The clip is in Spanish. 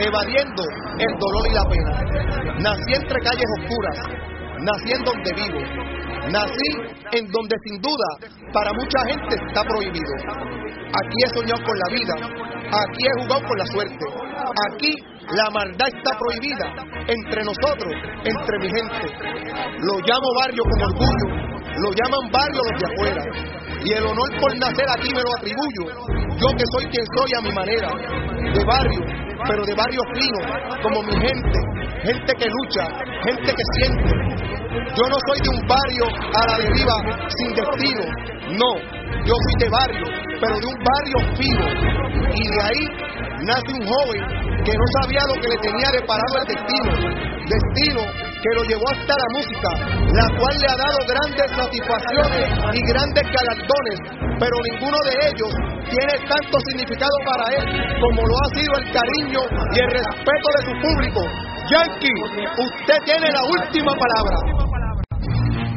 evadiendo el dolor y la pena. Nací entre calles oscuras, nací en donde vivo, nací en donde sin duda para mucha gente está prohibido. Aquí he soñado con la vida, aquí he jugado con la suerte, aquí la maldad está prohibida entre nosotros, entre mi gente. Lo llamo barrio con orgullo, lo llaman barrio los de afuera, y el honor por nacer aquí me lo atribuyo, yo que soy quien soy a mi manera, de barrio, pero de barrio fino, como mi gente, gente que lucha, gente que siente. Yo no soy de un barrio a la deriva sin destino, no, yo soy de barrio, pero de un barrio fino, y de ahí nace un joven que no sabía lo que le tenía deparado el destino que lo llevó hasta la música, la cual le ha dado grandes satisfacciones y grandes galardones, pero ninguno de ellos tiene tanto significado para él como lo ha sido el cariño y el respeto de su público. Yankee, usted tiene la última palabra.